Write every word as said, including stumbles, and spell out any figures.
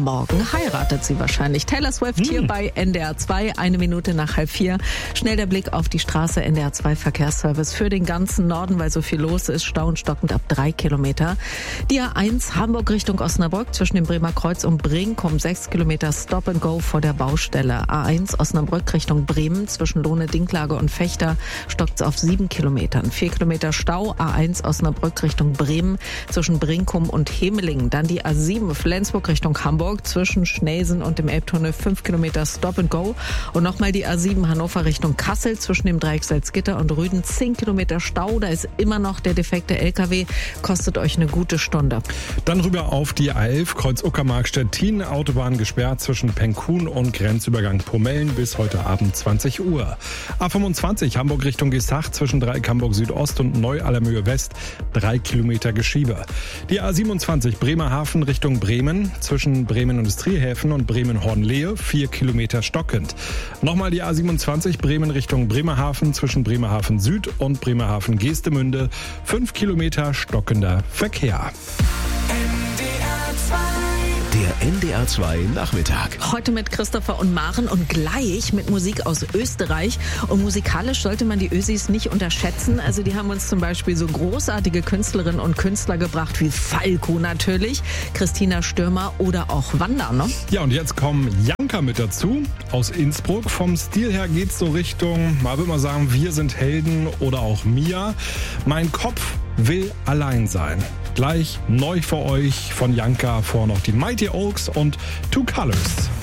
morgen heiratet sie wahrscheinlich. Taylor Swift hm. hier bei N D R zwei, eine Minute nach halb vier. Schnell der Blick auf die Straße, N D R zwei Verkehrsservice für den ganzen Norden, weil so viel los ist. Stau und stockend ab drei Kilometer. Die A eins Hamburg Richtung Osnabrück zwischen dem Bremer Kreuz und Brinkum sechs Kilometer Stop and Go vor der Baustelle. A eins Osnabrück Richtung Bremen zwischen Lohne, Dinklage und Fechter stockt's auf sieben Kilometern. vier Kilometer Stau. A eins Osnabrück Richtung Bremen zwischen Brinkum und Hemelingen. Dann die A sieben Flensburg Richtung Hamburg zwischen Schnelsen und dem Elbtunnel fünf Kilometer Stop and Go. Und nochmal die A sieben Hannover Richtung Kassel zwischen dem Dreieck Salzgitter und Rüden zehn Kilometer Stau. Da ist immer noch der defekte L K W. Kostet euch eine gute Stunde. Dann rüber auf die A elf Kreuz Uckermark Stettin. Autobahn gesperrt zwischen Penkhuhn und Grenzübergang Pomellen bis heute Abend zwanzig Uhr. A fünfundzwanzig Hamburg Richtung Geesthacht zwischen Dreieck Hamburg Südost und Neu-Allermöhe West drei Kilometer Geschiebe. Die A siebenundzwanzig Bremerhaven Richtung Bremen zwischen Bremen Industriehäfen und Bremen-Hornlehe vier Kilometer stockend. Nochmal die A siebenundzwanzig Bremen Richtung Bremerhaven zwischen Bremerhaven Süd und Bremerhaven Geestemünde fünf Kilometer stockender Verkehr. Der N D R zwei Nachmittag. Heute mit Christopher und Maren und gleich mit Musik aus Österreich. Und musikalisch sollte man die Ösis nicht unterschätzen. Also die haben uns zum Beispiel so großartige Künstlerinnen und Künstler gebracht wie Falco natürlich, Christina Stürmer oder auch Wanda, ne? Ja, und jetzt kommen Janka mit dazu aus Innsbruck. Vom Stil her geht's so Richtung, mal würde man sagen, wir sind Helden oder auch Mia. Mein Kopf will allein sein. Gleich neu für euch von Janka, vor noch die Mighty Oaks und Two Colors.